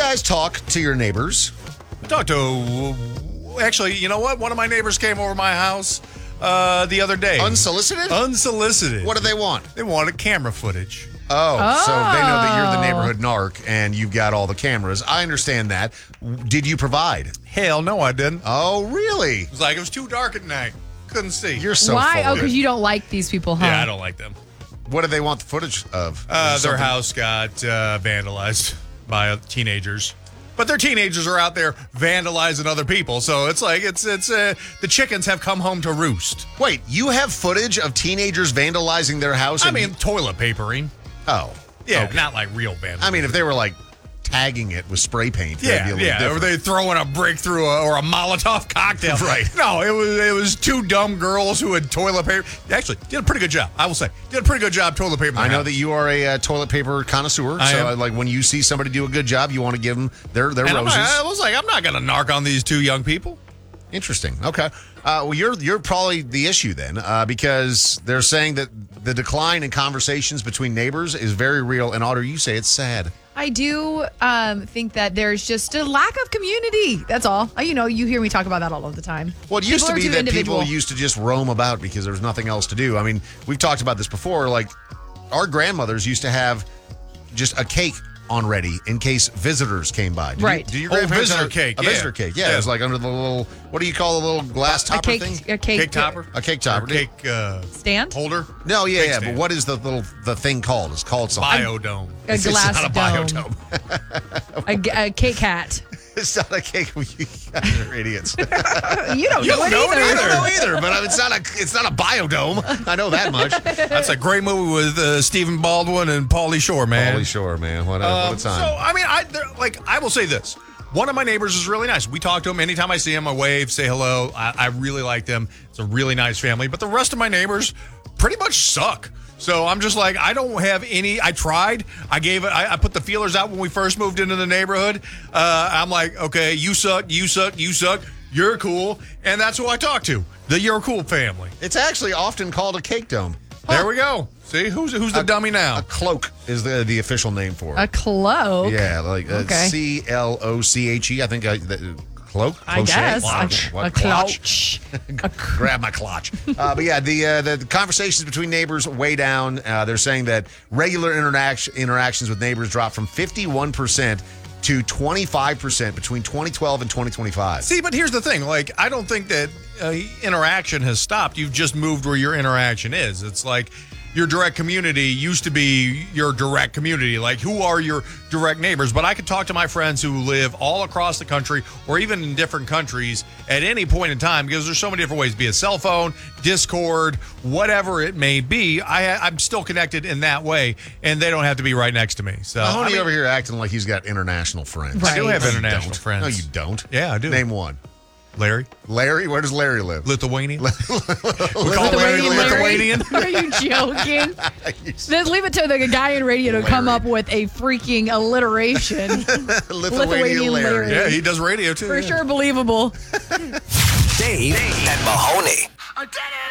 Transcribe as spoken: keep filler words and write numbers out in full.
guys talk to your neighbors? I talked to, actually, you know what? One of my neighbors came over my house uh, the other day. Unsolicited? Unsolicited. What do they want? They wanted camera footage. Oh, Oh. so they know that you're the neighborhood narc and you've got all the cameras. I understand that. Did you provide? Hell no, I didn't. Oh, really? It was like, it was too dark at night. Couldn't see. You're so Why? full Oh, of because it. you don't like these people, huh? Yeah, I don't like them. What do they want the footage of? Uh, Is it their something- house got uh, vandalized by uh, teenagers. But their teenagers are out there vandalizing other people. So it's like, it's, it's, uh, the chickens have come home to roost. Wait, you have footage of teenagers vandalizing their house? I and mean, you- toilet papering. oh. Yeah, okay. not like real vandalism. I mean, if they were like tagging it with spray paint, that'd be a Yeah, little yeah. different. Or they throwing a brick through a, or a Molotov cocktail. Right. No, it was it was two dumb girls who had toilet paper. Actually, did a pretty good job. I will say, did a pretty good job toilet paper. I know that you are a uh, toilet paper connoisseur, I so am. like when you see somebody do a good job, you want to give them their their And I'm roses. not- I was like, I'm not going to narc on these two young people. Interesting. Okay. Uh, well, you're you're probably the issue then, uh, because they're saying that the decline in conversations between neighbors is very real. And Otter, you say it's sad. I do um, think that there's just a lack of community. That's all. Uh, You know, you hear me talk about that all of the time. Well, it used People to are be too that individual. people used to just roam about because there was nothing else to do. I mean, we've talked about this before. Like, our grandmothers used to have just a cake on ready in case visitors came by. Did Right. You, did your Oh, grandparents visitor have cake, A yeah. visitor cake. Yeah, Yeah. it was like under the little, what do you call the little glass a topper cake, thing? a cake, Cake topper? A cake Or topper. cake uh, stand, holder? No, yeah, Cake yeah. stand. But what is the little the thing called? It's called something. Biodome. a It's glass not a dome, biodome. a, g- a cake hat. It's not a cake. You guys are idiots. You don't You know don't it know it either. I don't know either, but it's not a it's not a biodome. I know that much. That's a great movie with uh, Stephen Baldwin and Pauly Shore, man. Holy Shore, man. What a, Um, what a time. So, I mean, I they're- like I will say this. One of my neighbors is really nice. We talk to him anytime I see him. I wave, say hello. I, I really like them. It's a really nice family. But the rest of my neighbors pretty much suck. So I'm just like, I don't have any. I tried. I gave it. I, I put the feelers out when we first moved into the neighborhood. Uh, I'm like, okay, you suck, you suck, you suck. You're cool, and that's who I talk to. The You're Cool family. It's actually often called a cake dome. There we go. See who's who's the dummy now? A cloak is the the official name for it. A cloak. Yeah, like uh, Okay. C L O C H E. I think I, the, cloak. I Cloche? guess. Clutch. A, What? a Clutch? cloak. A cr- Grab my clutch. Uh, but yeah, the, uh, the the conversations between neighbors way down. Uh, they're saying that regular interaction interactions with neighbors dropped from fifty-one percent to twenty-five percent between twenty twelve and twenty twenty-five. See, but here's the thing. Like, I don't think that uh, interaction has stopped. You've just moved where your interaction is. It's like your direct community used to be your direct community. Like, who are your direct neighbors? But I could talk to my friends who live all across the country or even in different countries at any point in time because there's so many different ways, be it cell phone, Discord, whatever it may be. I, I'm still connected in that way, and they don't have to be right next to me. So, Mahoney I mean, over here acting like he's got international friends. Right. I do have No, you international don't. friends. No, you don't. Yeah, I do. Name one. Larry, Larry? Where does Larry live? Lithuanian. we call Lithuanian Larry Larry? Lithuanian. Are you joking? Then leave it to the guy in radio to come Larry. up with a freaking alliteration. Lithuanian, Lithuanian Larry. Larry. Yeah, he does radio too. For yeah. sure believable. Dave and Mahoney. I did it!